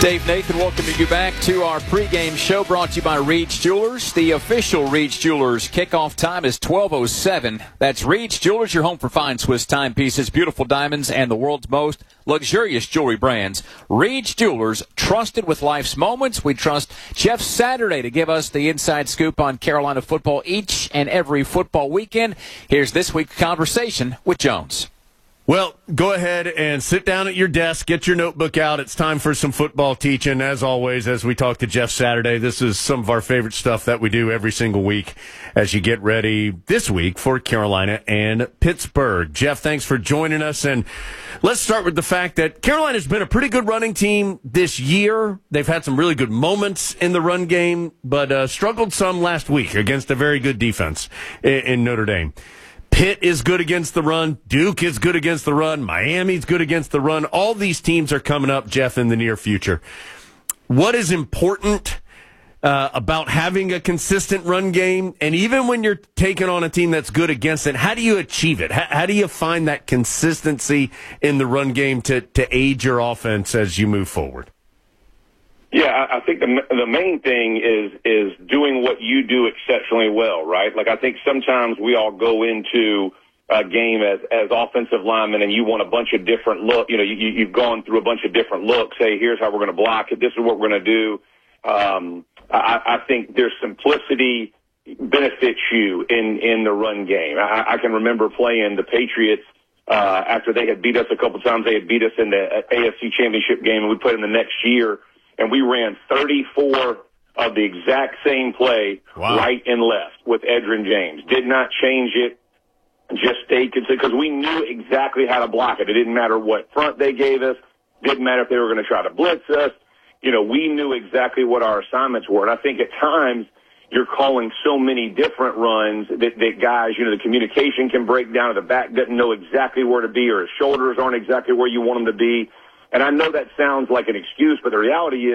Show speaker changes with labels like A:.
A: Dave Nathan welcoming you back to our pregame show brought to you by Reed's Jewelers. The official Reed's Jewelers kickoff time is 12:07. That's Reed's Jewelers, your home for fine Swiss timepieces, beautiful diamonds, and the world's most luxurious jewelry brands. Reed's Jewelers, trusted with life's moments. We trust Jeff Saturday to give us the inside scoop on Carolina football each and every football weekend. Here's this week's conversation with Jones.
B: Well, go ahead and sit down at your desk, get your notebook out. It's time for some football teaching. As always, as we talk to Jeff Saturday, this is some of our favorite stuff that we do every single week as you get ready this week for Carolina and Pittsburgh. Jeff, thanks for joining us. And let's start with the fact that Carolina's been a pretty good running team this year. They've had some really good moments in the run game, but struggled some last week against a very good defense in Notre Dame. Pitt is good against the run. Duke is good against the run. Miami's good against the run. All these teams are coming up, Jeff, in the near future. What is important about having a consistent run game? And even when you're taking on a team that's good against it, how do you achieve it? How do you find that consistency in the run game to aid your offense as you move forward?
C: Yeah, I think the main thing is doing what you do exceptionally well, right? Like, I think sometimes we all go into a game as offensive linemen and you want a bunch of different looks. You know, you've gone through a bunch of different looks. Hey, here's how we're going to block it. This is what we're going to do. I think there's simplicity benefits you in the run game. I can remember playing the Patriots after they had beat us a couple times. They had beat us in the AFC Championship game, and we played them the next year. And we ran 34 of the exact same play, right and left, with Edgerrin James. Did not change it, just stayed consistent, because we knew exactly how to block it. It didn't matter what front they gave us. Didn't matter if they were going to try to blitz us. You know, we knew exactly what our assignments were. And I think at times you're calling so many different runs that guys, you know, the communication can break down, or the back doesn't know exactly where to be, or his shoulders aren't exactly where you want them to be. And I know that sounds like an excuse, but the reality is,